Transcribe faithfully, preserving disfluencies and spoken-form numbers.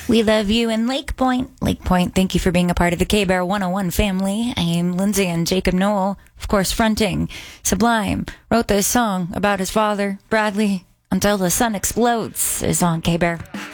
We love you in Lake Point. Lake Point, thank you for being a part of the K-Bear one oh one family. I am Lindsay, and Jacob Noel, of course, fronting. Sublime wrote this song about his father, Bradley, Until the Sun Explodes, is on K-Bear.